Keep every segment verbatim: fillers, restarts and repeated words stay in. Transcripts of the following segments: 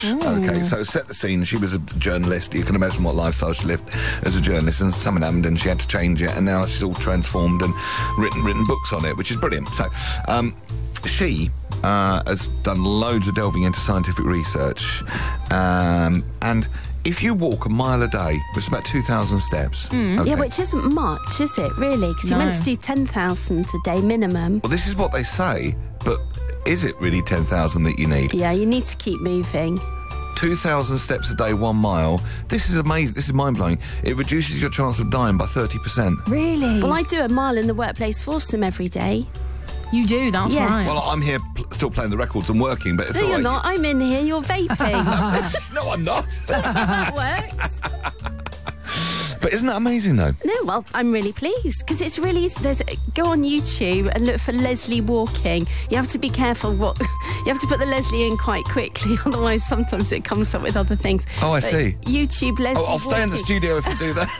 Okay, so set the scene. She was a journalist. You can imagine what lifestyle she lived as a journalist, and something happened and she had to change it, and now she's all transformed and written written books on it, which is brilliant. So um, she uh, has done loads of delving into scientific research, um, and if you walk a mile a day, which is about two thousand steps. Mm. Okay. Yeah, which isn't much, is it, really? Because No. you're meant to do ten thousand a day minimum. Well, this is what they say, but is it really ten thousand that you need? Yeah, you need to keep moving. two thousand steps a day, one mile. This is amazing. This is mind-blowing. It reduces your chance of dying by thirty percent. Really? Well, I do a mile in the workplace foursome every day. You do, that's Yes. right. Well, I'm here pl- still playing the records and working, but it's No, all you're right. not. I'm in here. You're vaping. No, I'm not. That works. But isn't that amazing, though? No, well, I'm really pleased because it's really. There's go on YouTube and look for Leslie walking. You have to be careful what you have to put the Leslie in quite quickly, otherwise sometimes it comes up with other things. Oh, I But see. YouTube Leslie. Oh, I'll stay in the walking. studio if you do that.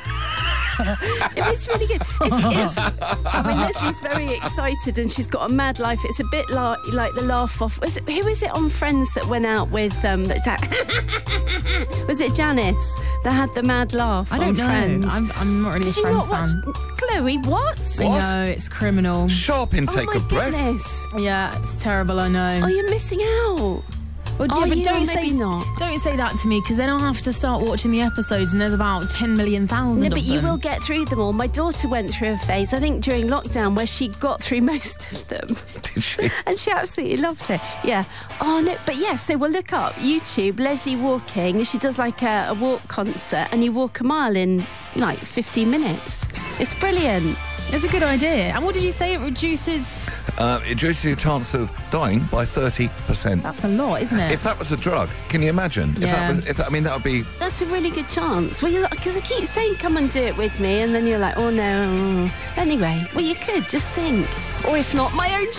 It was really good. It's, it's, I mean, Leslie's very excited and she's got a mad life. It's a bit like, like the laugh off. Was it, who is it on Friends that went out with um? That, that was it Janice that had the mad laugh? I don't on know. Friends? I'm, I'm not really Did a you Friends not watch fan. Chloe? What? I What? know, it's criminal. Sharp intake oh my of breath. goodness! Yeah, it's terrible, I know. Oh, you're missing out. Well, Oh, yeah, but you don't know, say maybe not. Don't say that to me, because then I'll have to start watching the episodes, and there's about ten million thousand. No, of but you them. will get through them all. My daughter went through a phase, I think, during lockdown, where she got through most of them. Did she? And she absolutely loved it. Yeah. Oh, no. But yeah, so we'll look up YouTube, Leslie walking. She does like a, a walk concert, and you walk a mile in like fifteen minutes. It's brilliant. It's a good idea. And what did you say? It reduces. Uh, it reduces your chance of dying by thirty percent. That's a lot, isn't it? If that was a drug, can you imagine? If Yeah. that was, if that, I mean, that would be. That's a really good chance. Well, you because I keep saying, come and do it with me, and then you're like, oh no. Anyway, well, you could just think. Or if not, my own